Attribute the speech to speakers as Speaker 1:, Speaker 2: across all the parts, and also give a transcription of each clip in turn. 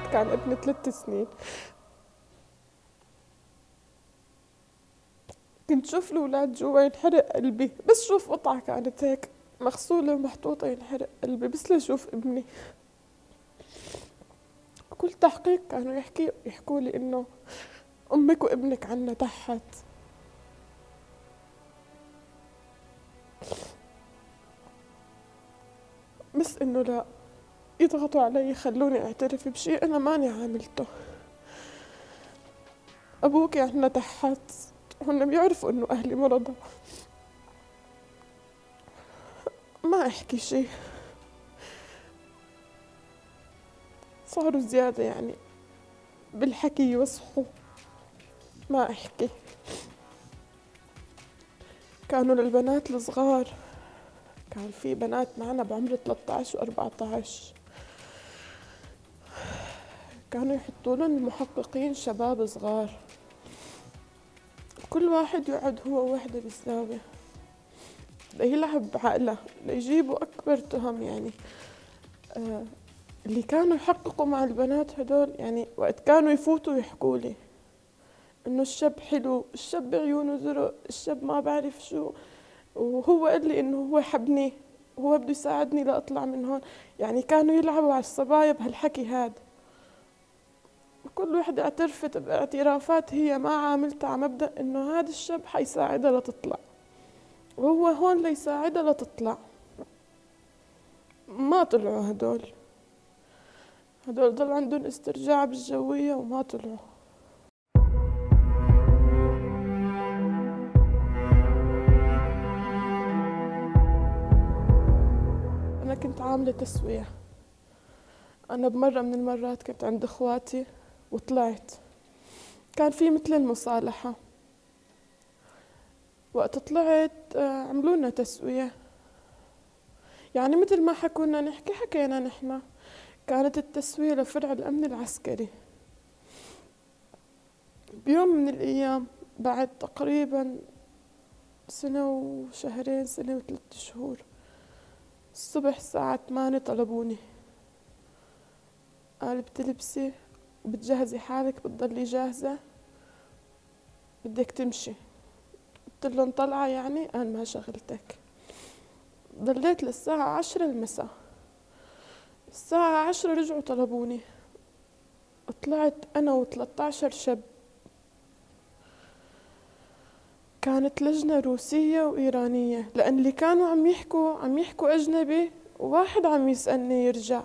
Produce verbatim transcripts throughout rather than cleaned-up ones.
Speaker 1: كان ابني ثلاث سنين. كنت شوف الأولاد جوا ينحرق قلبي، بس شوف قطعة كانت هيك مغسولة ومحطوطة ينحرق قلبي بس لشوف ابني. كل تحقيق كانوا يحكي يحكوا لي إنه أمك وابنك عنا تحت. بس إنه لا، يضغطوا علي يخلوني أعترف بشيء أنا ماني عاملته. أبوك عنا تحت، هن بيعرفوا إنه أهلي مرضى، ما أحكي شي، صاروا زيادة يعني بالحكي يوسخوا، ما أحكي. كانوا للبنات الصغار، كان في بنات معنا بعمر ثلاثة عشر وأربعة عشر، كانوا يحطوا لهم المحققين شباب صغار، كل واحد يقعد هو ووحدة بالزاوية ليلعب بعقله ليجيبوا أكبر تهم. يعني آه اللي كانوا يحققوا مع البنات هدول، يعني وقت كانوا يفوتوا يحكوا لي إنه الشاب حلو، الشاب بعيونه زرق، الشاب ما بعرف شو، وهو قال لي إنه هو حبني وهو بده يساعدني لأطلع من هون. يعني كانوا يلعبوا على الصبايا بهالحكي هاد، وكل وحدة اعترفت باعترافات هي ما عاملتها على مبدأ إنه هذا الشاب حيساعدها لتطلع، وهو هون ليساعدها لتطلع. ما طلعوا هدول، هدول ضل عندهم استرجاع بالجوية وما طلعوا. أنا كنت عاملة تسوية. أنا بمرة من المرات كنت عند إخواتي وطلعت، كان في مثل المصالحة. وقت طلعت عملونا تسوية، يعني مثل ما حكونا نحكي حكينا نحنا. كانت التسوية لفرع الأمن العسكري. بيوم من الأيام بعد تقريبا سنة وشهرين، سنة وثلاث شهور، الصبح الساعة ثمانية طلبوني، قال بتلبسي وبتجهزي حالك، بتضلي جاهزة، بدك تمشي. قلت لهم طلعة يعني؟ قال ما شغلتك. ضليت للساعة عشرة المساء، الساعة عشرة رجعوا طلبوني. طلعت أنا وثلاثة عشر شاب، كانت لجنة روسية وإيرانية، لأن اللي كانوا عم يحكوا عم يحكوا أجنبي، وواحد عم يسألني يرجع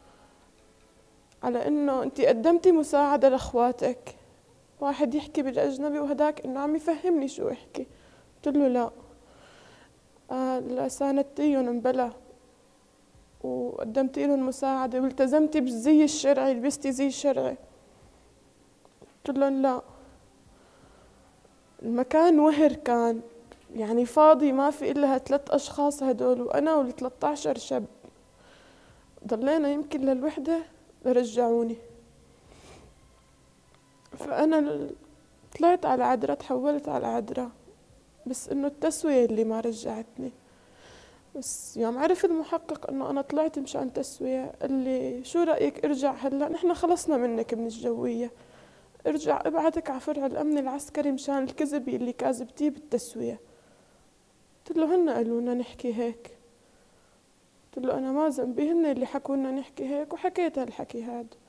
Speaker 1: على إنه أنتي قدمتي مساعدة لأخواتك. واحد يحكي بالأجنبي وهداك إنه عم يفهمني شو أحكي. قلت له لا. قال ساندتيهم مبلا وقدمتي لهم مساعدة والتزمتي بالزي الشرعي، لبستي زي شرعي؟ قلت لهم لا. المكان وهر، كان يعني فاضي، ما في إلا ثلاث أشخاص هدول وأنا والثلاثة عشر شاب. ضلينا يمكن للوحدة لرجعوني. فأنا طلعت على عدرا، تحولت على عدرا، بس إنه التسوية اللي ما رجعتني. بس يوم عرف المحقق إنه أنا طلعت مشان تسوية، قال لي شو رأيك ارجع هلا، نحن خلصنا منك من الجوية، ارجع ابعتك على فرع الأمن العسكري مشان الكذب اللي كاذبتيه بالتسوية. قلت له هن قالوا لنا نحكي هيك. قلت له أنا ما ذنبي، هن اللي حكوا لنا نحكي هيك وحكيت هالحكي هاد.